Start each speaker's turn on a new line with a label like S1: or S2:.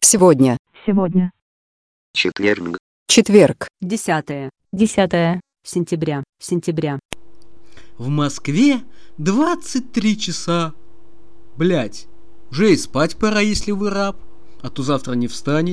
S1: Сегодня.
S2: Сегодня.
S3: Четверг.
S1: Четверг.
S4: 10
S2: сентября.
S4: сентября.
S5: В Москве 23 часа. Блять, уже и спать пора, если вы раб, а то завтра не встанете.